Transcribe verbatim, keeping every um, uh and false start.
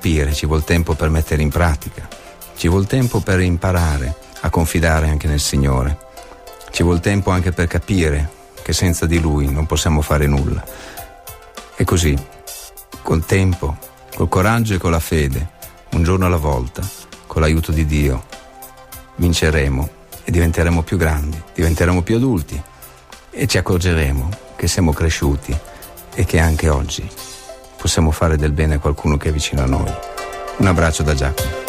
capire, ci vuol tempo per mettere in pratica, ci vuol tempo per imparare a confidare anche nel Signore, ci vuol tempo anche per capire che senza di Lui non possiamo fare nulla. E così, col tempo, col coraggio e con la fede, un giorno alla volta, con l'aiuto di Dio, vinceremo e diventeremo più grandi, diventeremo più adulti e ci accorgeremo che siamo cresciuti e che anche oggi possiamo fare del bene a qualcuno che è vicino a noi. Un abbraccio da Giacomo.